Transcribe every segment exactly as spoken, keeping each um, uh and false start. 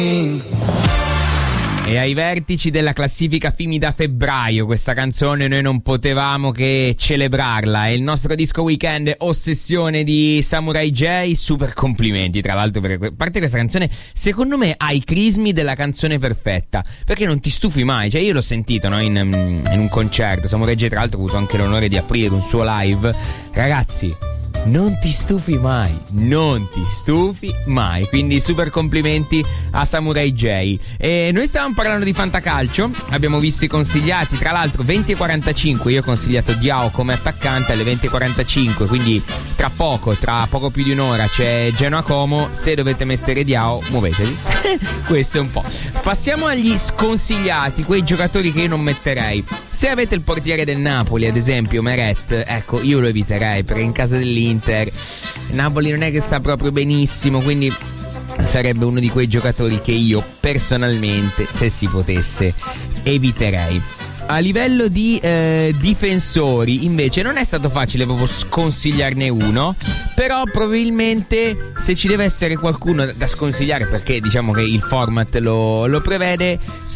E ai vertici della classifica Fimi da febbraio questa canzone noi non potevamo che celebrarla. È il nostro disco weekend Ossessione di Samurai J. Super complimenti tra l'altro, perché a parte questa canzone secondo me ha i crismi della canzone perfetta, perché non ti stufi mai. Cioè io l'ho sentito, no, in, in un concerto. Samurai J tra l'altro ha avuto anche l'onore di aprire un suo live. Ragazzi, non ti stufi mai, non ti stufi mai. Quindi super complimenti a Samurai J. E noi stavamo parlando di fantacalcio, abbiamo visto i consigliati. Tra l'altro venti e quarantacinque, io ho consigliato Diao come attaccante alle venti e quarantacinque, quindi tra poco, tra poco più di un'ora c'è Genoa Como. Se dovete mettere Diao, muovetevi. Questo è un po'. Passiamo agli sconsigliati, quei giocatori che io non metterei. Se avete il portiere del Napoli, ad esempio Meret, ecco, io lo eviterei, perché in casa dell'Inter Napoli non è che sta proprio benissimo, quindi sarebbe uno di quei giocatori che io personalmente, se si potesse, eviterei. A livello di eh, difensori invece non è stato facile proprio sconsigliarne uno, però probabilmente se ci deve essere qualcuno da sconsigliare, perché diciamo che il format lo, lo prevede,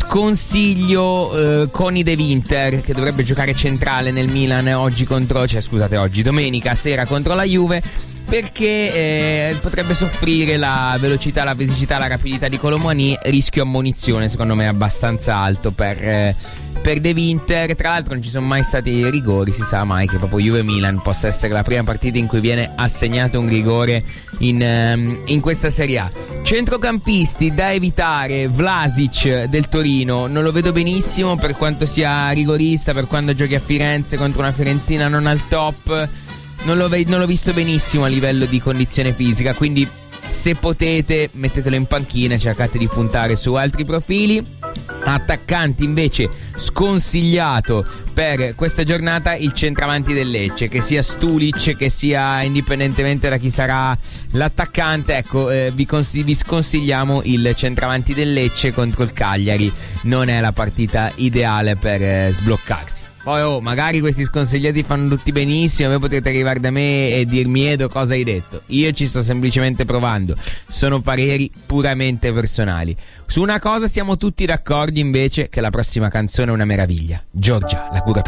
sconsiglio eh, Coni De Winter, che dovrebbe giocare centrale nel Milan oggi contro, cioè scusate oggi, domenica sera contro la Juve, perché eh, potrebbe soffrire la velocità, la fisicità, la rapidità di Colomani. Rischio ammonizione secondo me abbastanza alto per, eh, per De Winter. Tra l'altro non ci sono mai stati rigori, si sa mai che proprio Juve-Milan possa essere la prima partita in cui viene assegnato un rigore in, um, in questa Serie A. Centrocampisti da evitare, Vlasic del Torino, non lo vedo benissimo per quanto sia rigorista, per quando giochi a Firenze contro una Fiorentina non al top. Non l'ho, non l'ho visto benissimo a livello di condizione fisica, quindi se potete mettetelo in panchina e cercate di puntare su altri profili. Attaccanti invece sconsigliato per questa giornata il centravanti del Lecce, che sia Stulic, che sia indipendentemente da chi sarà l'attaccante, ecco, eh, vi, cons- vi sconsigliamo il centravanti del Lecce contro il Cagliari. Non è la partita ideale per eh, sbloccarsi. Poi oh, magari questi sconsigliati fanno tutti benissimo, voi potete arrivare da me e dirmi Edo cosa hai detto. Io ci sto semplicemente provando, sono pareri puramente personali. Su una cosa siamo tutti d'accordo invece, che la prossima canzone è una meraviglia. Giorgia, la cura